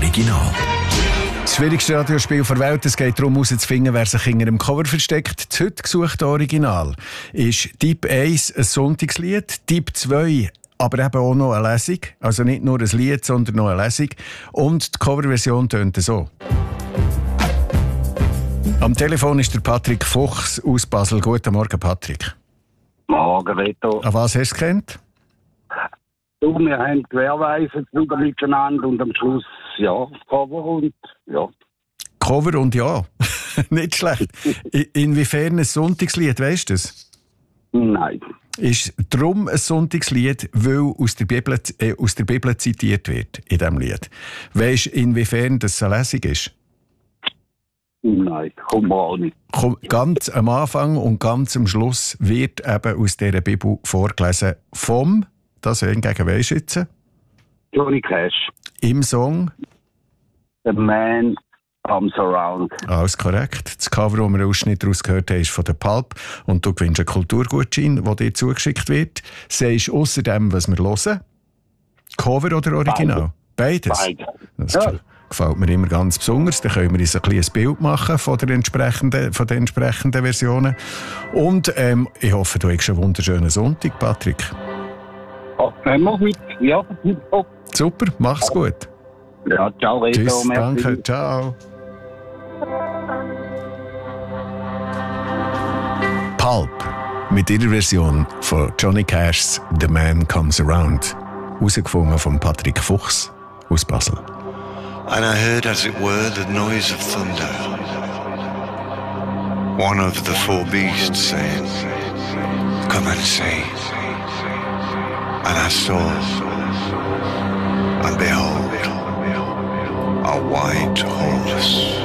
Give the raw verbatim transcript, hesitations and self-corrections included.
Original. Das schwierigste Radiospiel der Welt. Es geht darum, herauszufinden, wer sich hinter dem Cover versteckt. Das heute gesuchte Original ist Typ eins ein Sonntagslied, Typ zwei aber eben auch noch eine Lesung. Also nicht nur ein Lied, sondern noch eine Lesung. Und die Coverversion tönt so. Am Telefon ist der Patrick Fuchs aus Basel. Guten Morgen, Patrick. Morgen, Reto. An was hast du gekannt? Du, wir haben Querweisen wieder miteinander und am Schluss, ja, das Cover und ja. Cover und ja. Nicht schlecht. Inwiefern ein Sonntagslied, weißt du das? Nein. Ist darum ein Sonntagslied, weil aus der Bibel, äh, aus der Bibel zitiert wird in diesem Lied. Weisst du, inwiefern das eine Lesung ist? Nein, kommt mir auch nicht. Ganz am Anfang und ganz am Schluss wird eben aus dieser Bibel vorgelesen vom, das hingegen weisst du jetzt? Johnny Cash. Im Song? The Man Comes Around. Alles korrekt. Das Cover, das wir einen Ausschnitt daraus gehört haben, ist von der Pulp. Und du gewinnst einen Kulturgutschein, der dir zugeschickt wird. Sagst du außerdem, was wir hören? Cover oder Original? Beides. Beides. Das ja. Gefällt mir immer ganz besonders. Dann können wir uns ein kleines Bild machen von, der entsprechenden, von den entsprechenden Versionen. Und ähm, ich hoffe, du hast einen wunderschönen Sonntag, Patrick. Oh, nehmen wir mit. Ja, super, mach's gut. Ja, ciao, Reto. Tschüss, danke, ciao. Pulp mit ihrer Version von Johnny Cash's The Man Comes Around. Herausgefunden von Patrick Fuchs aus Basel. And I heard, as it were, the noise of thunder. One of the four beasts saying, "Come and see." And I saw, and behold, a white horse.